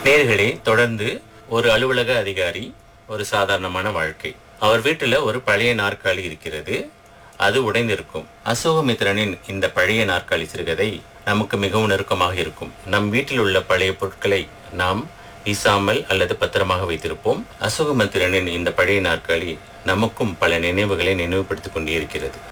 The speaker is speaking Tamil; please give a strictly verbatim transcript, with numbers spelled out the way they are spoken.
நேயர்களே, தொடர்ந்து ஒரு அலுவலக அதிகாரி, ஒரு சாதாரணமான வாழ்க்கை. அவர் வீட்டுல ஒரு பழைய நாற்காலி இருக்கிறது. அது உடைந்திருக்கும். அசோகமித்திரனின் இந்த பழைய நாற்காலி சிறுகதை நமக்கு மிகவும் நெருக்கமாக இருக்கும். நம் வீட்டில் உள்ள பழைய பொருட்களை நாம் வீசாமல் அல்லது பத்திரமாக வைத்திருப்போம். அசோகமித்திரனின் இந்த பழைய நாற்காலி நமக்கும் பல நினைவுகளை நினைவுபடுத்திக் கொண்டே இருக்கிறது.